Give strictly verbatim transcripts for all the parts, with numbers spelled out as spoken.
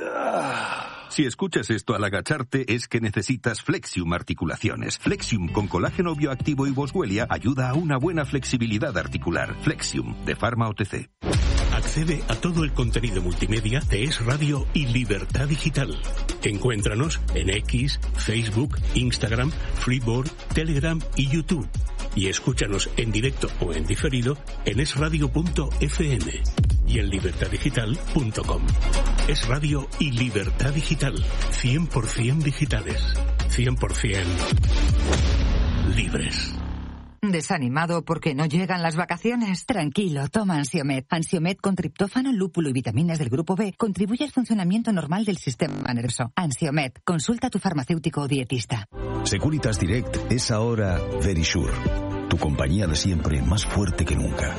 Si escuchas esto al agacharte es que necesitas Flexium Articulaciones. Flexium con colágeno bioactivo y boswellia ayuda a una buena flexibilidad articular. Flexium, de Pharma O T C. Accede a todo el contenido multimedia de Es Radio y Libertad Digital. Encuéntranos en X, Facebook, Instagram, Freeboard, Telegram y YouTube. Y escúchanos en directo o en diferido en es radio punto efe eme y en libertad digital punto com. Es Radio y Libertad Digital. cien por ciento digitales. cien por ciento libres. ¿Desanimado porque no llegan las vacaciones? Tranquilo, toma Ansiomed. Ansiomed con triptófano, lúpulo y vitaminas del grupo B contribuye al funcionamiento normal del sistema nervioso. Ansiomed, consulta a tu farmacéutico o dietista. Securitas Direct es ahora Verisure, tu compañía de siempre más fuerte que nunca.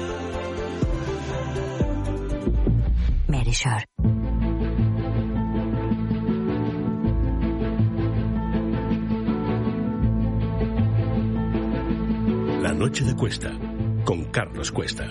Verisure. La noche de Cuesta, con Carlos Cuesta.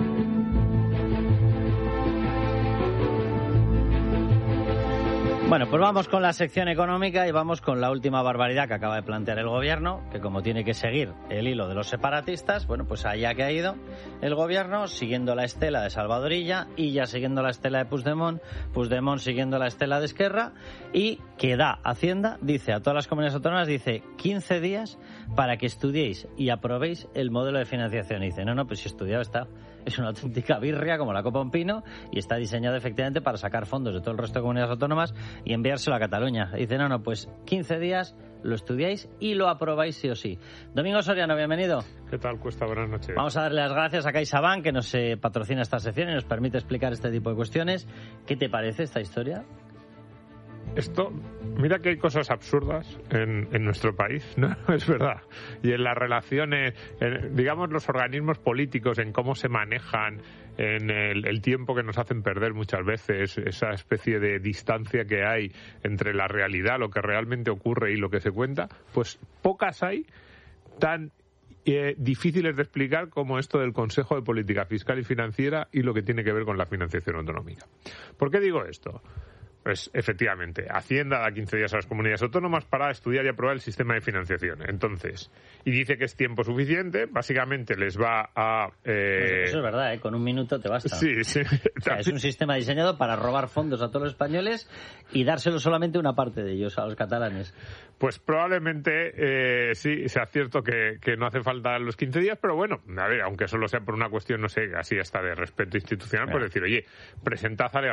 Bueno, pues vamos con la sección económica y vamos con la última barbaridad que acaba de plantear el gobierno, que como tiene que seguir el hilo de los separatistas, bueno, pues allá que ha ido el gobierno siguiendo la estela de Salvador Illa, Illa siguiendo la estela de Puigdemont, Puigdemont siguiendo la estela de Esquerra, y que da Hacienda, dice a todas las comunidades autónomas, dice quince días para que estudiéis y aprobéis el modelo de financiación. Y dice, no, no, pues si estudiado está. Es una auténtica birria como la copa un pino y está diseñado efectivamente para sacar fondos de todo el resto de comunidades autónomas y enviárselo a Cataluña. Y dice, no, no, pues quince días, lo estudiáis y lo aprobáis sí o sí. Domingo Soriano, bienvenido. ¿Qué tal, Cuesta? Buenas noches. Vamos a darle las gracias a CaixaBank, que nos eh, patrocina esta sección y nos permite explicar este tipo de cuestiones. ¿Qué te parece esta historia? Esto, mira que hay cosas absurdas en, en nuestro país, ¿no? Es verdad. Y en las relaciones, en, digamos, los organismos políticos, en cómo se manejan, en el, el tiempo que nos hacen perder muchas veces, esa especie de distancia que hay entre la realidad, lo que realmente ocurre y lo que se cuenta, pues pocas hay tan eh, difíciles de explicar como esto del Consejo de Política Fiscal y Financiera y lo que tiene que ver con la financiación autonómica. ¿Por qué digo esto? Pues efectivamente, Hacienda da quince días a las comunidades autónomas para estudiar y aprobar el sistema de financiación. Entonces, y dice que es tiempo suficiente, básicamente les va a... Eh... Pues eso es verdad, ¿eh? Con un minuto te basta. Sí, sí. O sea, es un sistema diseñado para robar fondos a todos los españoles y dárselo solamente una parte de ellos, a los catalanes. Pues probablemente eh, sí, sea cierto que, que no hace falta los quince días, pero bueno, a ver, aunque solo sea por una cuestión, no sé, así hasta de respeto institucional, pues decir, oye, presentad alegaciones